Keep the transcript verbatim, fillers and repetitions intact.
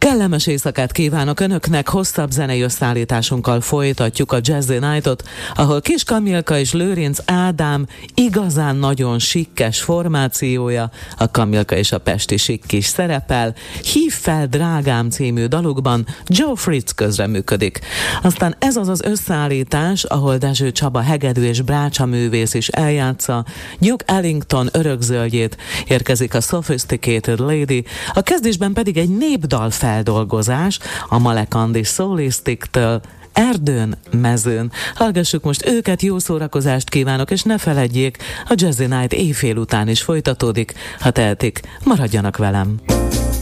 Kellemes éjszakát kívánok Önöknek, hosszabb zenei összeállításunkkal folytatjuk a Jazzy Night-ot, ahol Kis Kamilka és Lőrinc Ádám igazán nagyon sikkes formációja, a Kamilka és a Pesti Sikk is szerepel, Hív fel drágám című dalukban Joe Fritz közreműködik. Aztán ez az az összeállítás, ahol Dezső Csaba hegedű és brácsa művész is eljátsza, Duke Ellington örökzöldjét, érkezik a Sophisticated Lady, a kezdésben pedig egy népdal feldolgozás a Malek Andi Soulistiktől, Erdőn, mezőn. Hallgassuk most őket, jó szórakozást kívánok, és ne feledjék, a Jazzy Night éjfél után is folytatódik, ha tehetik, maradjanak velem.